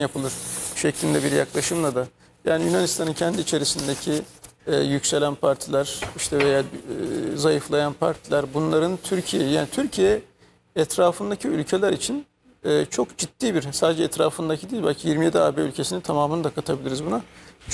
yapılır şeklinde bir yaklaşımla da yani Yunanistan'ın kendi içerisindeki yükselen partiler işte veya zayıflayan partiler bunların Türkiye etrafındaki ülkeler için çok ciddi bir sadece etrafındaki değil belki 27 AB ülkesinin tamamını da katabiliriz buna.